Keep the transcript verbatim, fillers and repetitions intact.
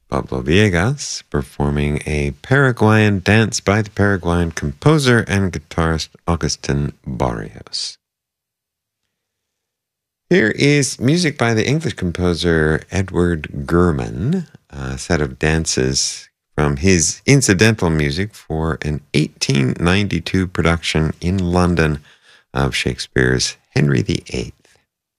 Pablo Villegas performing a Paraguayan dance by the Paraguayan composer and guitarist Agustin Barrios. Here is music by the English composer Edward Gurman, a set of dances from his incidental music for an eighteen ninety-two production in London of Shakespeare's Henry the Eighth.